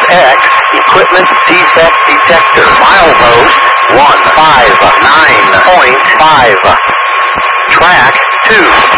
X equipment defect detector. Milepost 159.5. Track 2.